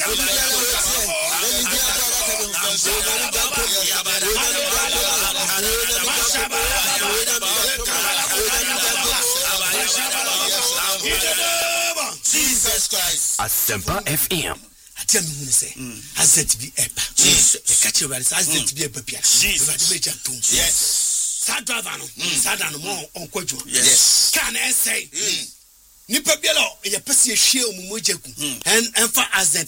Jesus Christ. Asempa FM. Tell me when say, has that to be epa. Jesus. The catcher has that to be a papia. Jesus. Yes. Sadavano. Sadano more on Quadro. Yes. Can I say? Nipa bielo, a pessi shield mujeku. And for as that